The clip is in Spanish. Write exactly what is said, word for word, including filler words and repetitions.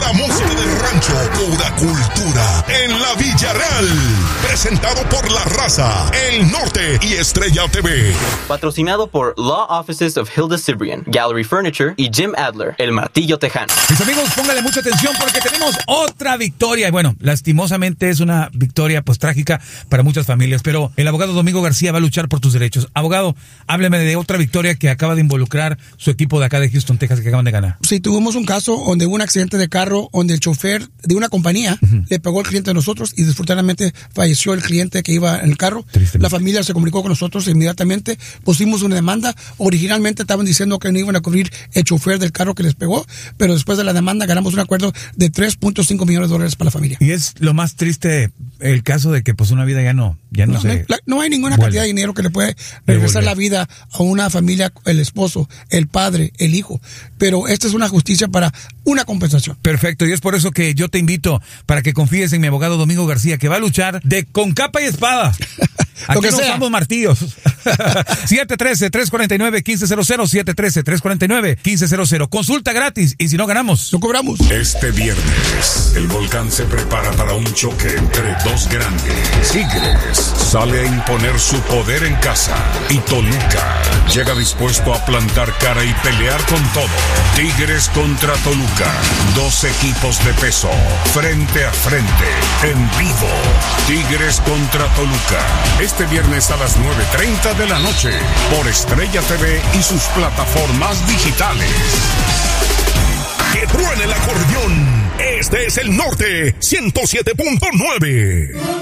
la música del rancho, pura cultura en la Villarreal. Presentado por La Raza, El Norte y Estrella T V. Patrocinado por Law Offices of Hilda Cibrian, Gallery Furniture y Jim Adler, El Martillo Tejano. Mis amigos, póngale mucha atención porque tenemos otra victoria. Y bueno, lastimosamente es una victoria pues trágica para muchas familias, pero el abogado Domingo García va a luchar por tus derechos. Abogado, hábleme de otra victoria que acaba de involucrar su equipo de acá de Houston, Texas, que acaban de ganar. Sí, tuvimos un caso donde hubo un accidente de carro, donde el chofer de una compañía uh-huh. le pegó al cliente de nosotros y desafortunadamente falleció el cliente que iba en el carro. La familia se comunicó con nosotros e inmediatamente pusimos una demanda. Originalmente estaban diciendo que no iban a cubrir el chofer del carro que les pegó, pero después de la demanda ganamos un acuerdo de tres punto cinco millones de dólares para la familia. Y es lo más triste el caso de que pues una vida ya no, ya no, no se... La, no hay ninguna vuelve. cantidad de dinero que le puede regresar la vida a una familia, el esposo, el padre, el hijo. Pero esta es una justicia para una compensación. Perfecto, y es por eso que yo te invito para que confíes en mi abogado Domingo García, que va a luchar de con capa y espada. Aquí no sea. Usamos martillos. siete uno tres, tres cuatro nueve, uno cinco cero cero, siete uno tres, tres cuatro nueve, uno cinco cero cero. Consulta gratis y si no ganamos, lo cobramos. Este viernes, el volcán se prepara para un choque entre dos grandes. Tigres sale a imponer su poder en casa y Toluca llega dispuesto a plantar cara y pelear con todo. Tigres contra Toluca, dos equipos de peso, frente a frente, en vivo. Tigres contra Toluca, este viernes a las nueve treinta de la noche, por Estrella T V y sus plataformas digitales. ¡Que truene el acordeón! Este es el Norte ciento siete punto nueve.